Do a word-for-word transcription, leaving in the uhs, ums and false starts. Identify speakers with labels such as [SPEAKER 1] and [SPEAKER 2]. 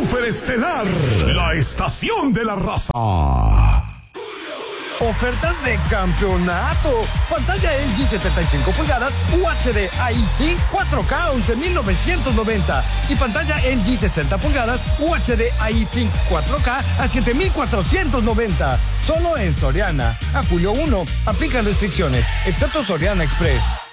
[SPEAKER 1] Superestelar, la estación de la raza.
[SPEAKER 2] Ofertas de campeonato. Pantalla L G setenta y cinco pulgadas U H D I T cuatro K once mil novecientos noventa y pantalla L G sesenta pulgadas U H D I T cuatro K a siete mil cuatrocientos noventa. Solo en Soriana. A julio uno. Aplican restricciones, excepto Soriana Express.